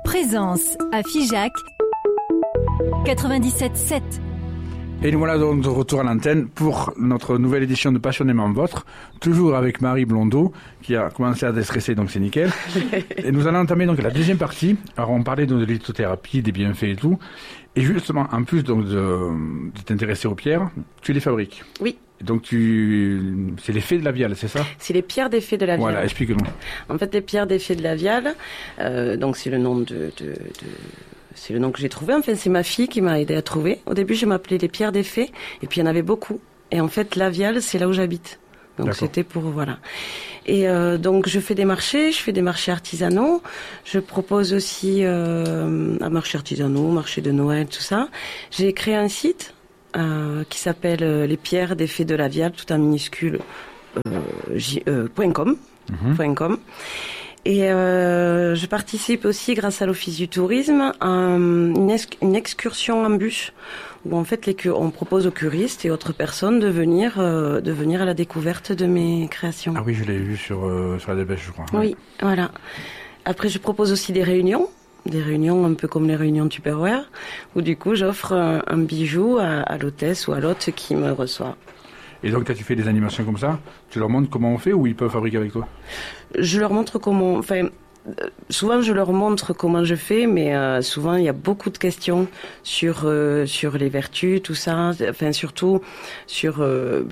Présence à Figeac 97.7. Et nous voilà donc de retour à l'antenne pour notre nouvelle édition de Passionnément Vôtre, toujours avec Marie Blondeau, qui a commencé à déstresser, donc c'est nickel. Et nous allons entamer donc la deuxième partie. Alors on parlait de lithothérapie, des bienfaits et tout. Et justement, en plus donc de t'intéresser aux pierres, tu les fabriques. Oui. Donc c'est les fées de la Viale, c'est ça? C'est les pierres des fées de la Viale. Voilà, explique-nous. En fait, les pierres des fées de la Viale, donc c'est le nom c'est le nom que j'ai trouvé. Enfin, c'est ma fille qui m'a aidé à trouver. Au début, je m'appelais les pierres des fées, et puis il y en avait beaucoup. Et en fait, la Viale, c'est là où j'habite. Donc d'accord. C'était pour voilà. Et donc je fais des marchés artisanaux. Je propose aussi un marché artisanaux, marché de Noël, tout ça. J'ai créé un site qui s'appelle les pierres des fées de la Viale, tout en minuscule .com. Et je participe aussi, grâce à l'Office du tourisme, à une excursion en bus, où en fait on propose aux curistes et autres personnes de venir à la découverte de mes créations. Ah oui, je l'ai vu sur la dépêche, je crois. Oui, voilà. Après, je propose aussi des réunions un peu comme les réunions Tupperware, où du coup j'offre un bijou à l'hôtesse ou à l'hôte qui me reçoit. Et donc, quand tu fais des animations comme ça, tu leur montres comment on fait ou ils peuvent fabriquer avec toi? Je leur montre souvent je leur montre comment je fais, mais souvent il y a beaucoup de questions sur les vertus, tout ça. Enfin, surtout sur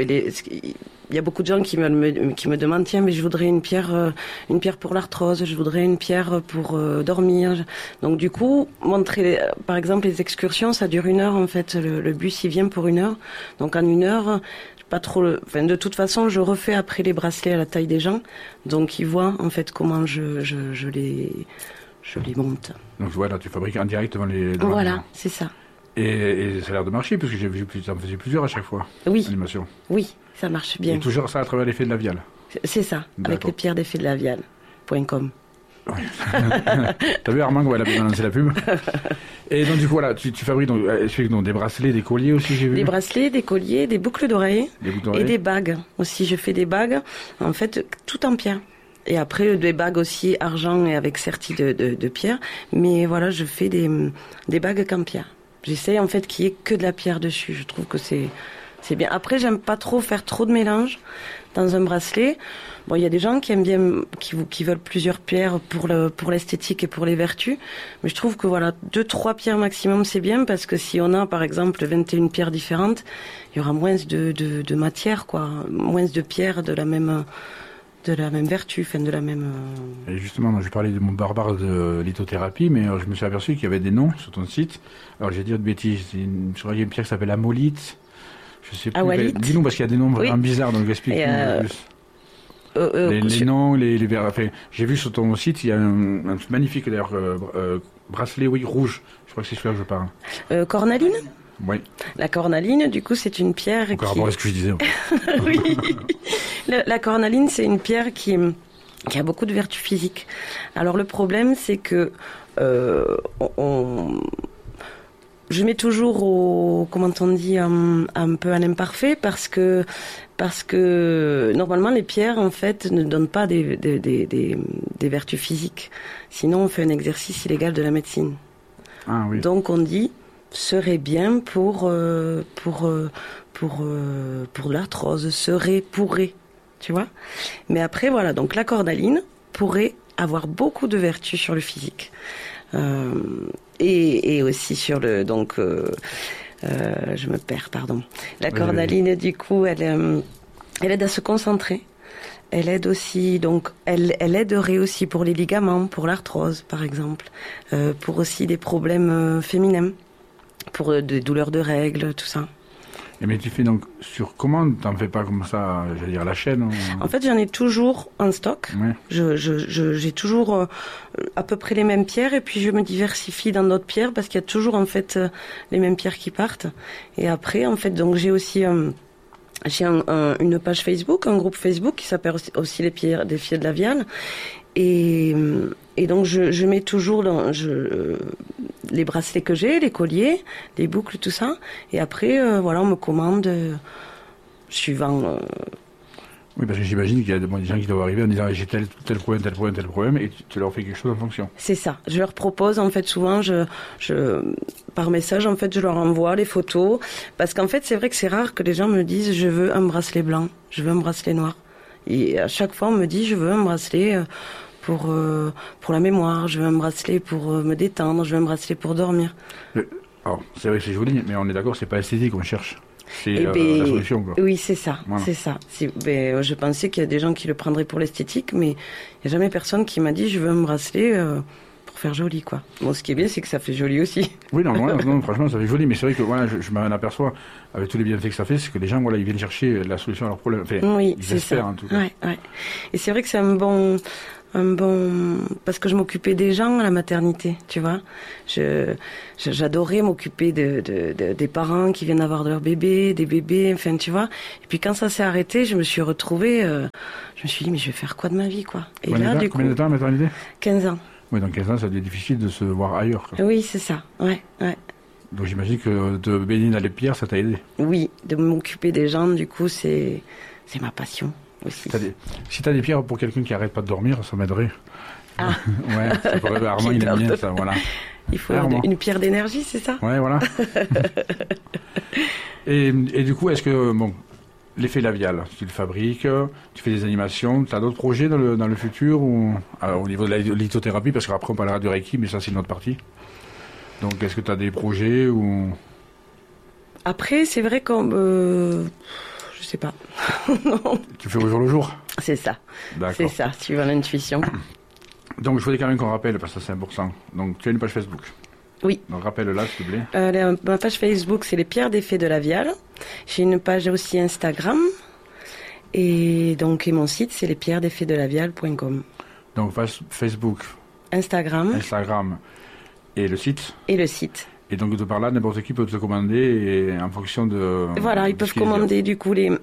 il y a beaucoup de gens qui me demandent, tiens, mais je voudrais une pierre pour l'arthrose, je voudrais une pierre pour dormir. Donc du coup, montrer, par exemple, les excursions, ça dure 1 heure en fait. Le bus il vient pour 1 heure. Donc en 1 heure, pas trop. De toute façon, je refais après les bracelets à la taille des gens, donc ils voient en fait comment je les monte. Donc voilà, tu fabriques en direct devant les. Voilà, c'est ça. Et ça a l'air de marcher, parce que j'ai vu que tu en faisais plusieurs à chaque fois. Oui. Animation. Oui, ça marche bien. Et toujours ça à travers les fées de la Viale. C'est ça, avec les pierres des fées de la Viale.com. Oui. T'as vu Armand, elle a bien lancé la pub. Et donc du coup voilà, tu fabriques donc des bracelets, des colliers aussi, j'ai vu. Des bracelets, des colliers, des boucles d'oreilles et des bagues aussi. Je fais des bagues, en fait, tout en pierre. Et après des bagues aussi argent et avec serti de pierre. Mais voilà, je fais des bagues qu'en pierre. J'essaie en fait qu'il y ait que de la pierre dessus. Je trouve que c'est bien. Après, j'aime pas trop faire trop de mélange dans un bracelet. Bon, il y a des gens qui aiment bien, qui veulent plusieurs pierres pour l'esthétique et pour les vertus. Mais je trouve que voilà, 2-3 pierres maximum, c'est bien, parce que si on a, par exemple, 21 pierres différentes, il y aura moins de matière, quoi. Moins de pierres de la même vertu, enfin de la même. Et justement, je parlais de mon barbare de lithothérapie, mais je me suis aperçu qu'il y avait des noms sur ton site. Alors, j'ai dit de bêtises. Je crois qu'il y a une pierre qui s'appelle amolite. Je sais plus. Dis-nous, parce qu'il y a des noms vraiment bizarres, donc explique-nous plus. Les noms, les enfin, j'ai vu sur ton site, il y a un magnifique d'ailleurs bracelet, rouge. Je crois que c'est celui-là que je parle. Cornaline. Oui. La cornaline, du coup, c'est une pierre encore qui... ce que je disais. Oui. La cornaline, c'est une pierre qui a beaucoup de vertus physiques. Alors le problème, c'est que je mets toujours comment on dit, un peu un imparfait, parce que normalement les pierres en fait ne donnent pas des vertus physiques. Sinon on fait un exercice illégal de la médecine. Ah oui. Donc on dit serait bien pour l'arthrose, pourrait, tu vois. Mais après voilà, donc la cornaline pourrait avoir beaucoup de vertus sur le physique. Et aussi sur le je me perds, pardon. La cornaline, du coup, elle aide à se concentrer. Elle aide aussi, donc, elle aiderait aussi pour les ligaments, pour l'arthrose, par exemple, pour aussi des problèmes féminins, pour des douleurs de règles, tout ça. Mais tu fais donc sur commande, t'en fais pas comme ça, j'allais dire la chaîne En fait, j'en ai toujours en stock. Ouais. J'ai toujours à peu près les mêmes pierres, et puis je me diversifie dans d'autres pierres, parce qu'il y a toujours en fait les mêmes pierres qui partent. Et après, en fait, donc j'ai aussi une page Facebook, un groupe Facebook qui s'appelle aussi les pierres des filles de la Viale. Et donc je mets toujours les bracelets que j'ai, les colliers, les boucles, tout ça. Et après, voilà, on me commande suivant Oui, parce que j'imagine qu'il y a des gens qui doivent arriver en disant j'ai tel problème, et tu leur fais quelque chose en fonction. C'est ça. Je leur propose, en fait, souvent, par message, en fait, je leur envoie les photos. Parce qu'en fait, c'est vrai que c'est rare que les gens me disent je veux un bracelet blanc, je veux un bracelet noir. Et à chaque fois, on me dit je veux un bracelet pour la mémoire, je veux un bracelet pour me détendre, je veux un bracelet pour dormir. Alors, c'est vrai que c'est joli, mais on est d'accord, c'est pas esthétique qu'on cherche. C'est la solution, quoi. Oui, c'est ça, voilà. C'est ça. Je pensais qu'il y a des gens qui le prendraient pour l'esthétique, mais il n'y a jamais personne qui m'a dit je veux un bracelet pour faire joli, quoi. Bon, ce qui est bien, c'est que ça fait joli aussi. Oui, non, franchement, ça fait joli, mais c'est vrai que voilà, je m'en aperçois avec tous les bienfaits que ça fait, c'est que les gens, voilà, ils viennent chercher la solution à leurs problèmes. Enfin, oui, ils c'est espèrent, ça. En tout cas. Ouais. Et c'est vrai que c'est un bon, parce que je m'occupais des gens à la maternité, tu vois. J'adorais m'occuper des parents qui viennent avoir leur bébé, des bébés, enfin, tu vois. Et puis quand ça s'est arrêté, je me suis retrouvée, je me suis dit, mais je vais faire quoi de ma vie, quoi. Et combien de temps la maternité? 15 ans. Oui, dans 15 ans, ça devient difficile de se voir ailleurs, quoi. Oui, c'est ça, ouais. Donc j'imagine que de baigner dans les pierres, ça t'a aidé. Oui, de m'occuper des gens, du coup, c'est ma passion. Aussi. Si t'as des pierres pour quelqu'un qui arrête pas de dormir, ça m'aiderait. Ah. Ouais, ça pourrait. Armand, il aime bien ça, voilà. Il faut une pierre d'énergie, c'est ça? Ouais, voilà. et du coup, est-ce que l'effet labial, tu le fabriques, tu fais des animations, tu as d'autres projets dans le futur ou au niveau de la lithothérapie, parce qu'après on parlera du Reiki, mais ça c'est une autre partie. Donc est-ce que tu as des projets ou... Après, c'est vrai qu'on... je sais pas. Non. Tu fais au jour le jour? C'est ça. D'accord. C'est ça, suivant l'intuition. Donc je voulais quand même qu'on rappelle, parce que c'est important. Donc tu as une page Facebook? Oui. Donc rappelle-la, s'il te plaît. Ma page Facebook, c'est les pierres des fées de Lavial. J'ai une page aussi Instagram. Et mon site, c'est lespierresdesfeesdelavial.com. Donc Facebook. Instagram. Et le site? Et le site. Et donc de par là, n'importe qui peut te commander et en fonction de... Voilà, ils peuvent commander du coup les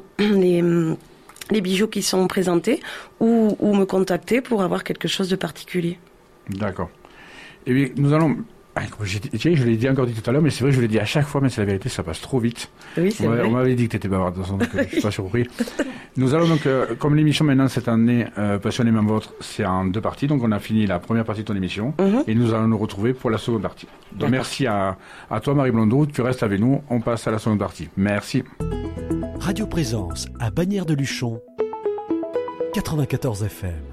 bijoux qui sont présentés ou me contacter pour avoir quelque chose de particulier. D'accord. Et bien, nous allons... je l'ai encore dit tout à l'heure, mais c'est vrai, je l'ai dit à chaque fois, mais c'est la vérité, ça passe trop vite. Oui, c'est vrai. On m'avait dit que tu étais bavarde, de toute façon, donc je suis pas surpris. Nous allons donc, comme l'émission maintenant cette année, Passionnément Vôtre, c'est en 2 parties, donc on a fini la première partie de ton émission, et nous allons nous retrouver pour la seconde partie. Donc merci à toi, Marie Blondeau, tu restes avec nous, on passe à la seconde partie. Merci. Radio Présence à Bagnères de Luchon, 94 FM.